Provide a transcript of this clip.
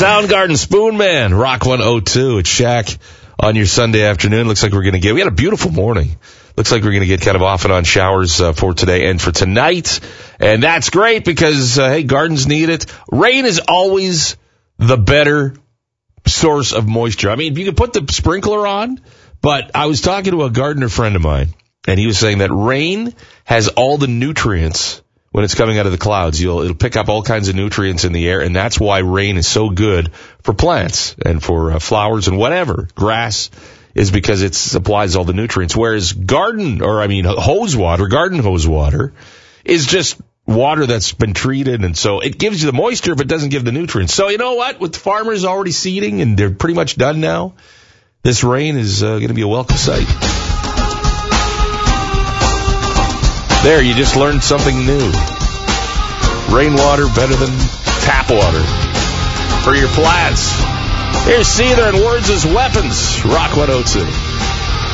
Soundgarden, Spoon Man, Rock 102. It's Shaq on your Sunday afternoon. Looks like we had a beautiful morning. Looks like we're going to get kind of off and on showers for today and for tonight. And that's great because, hey, gardens need it. Rain is always the better source of moisture. I mean, you can put the sprinkler on, but I was talking to a gardener friend of mine, and he was saying that rain has all the nutrients when it's coming out of the clouds. It'll pick up all kinds of nutrients in the air, and that's why rain is so good for plants and for flowers and whatever. Grass is because it supplies all the nutrients, whereas garden hose water is just water that's been treated, and so it gives you the moisture but doesn't give the nutrients. So you know what? With farmers already seeding and they're pretty much done now, this rain is going to be a welcome sight. There, you just learned something new. Rainwater better than tap water for your plants. Here's Seether and Words as Weapons. Rock 102.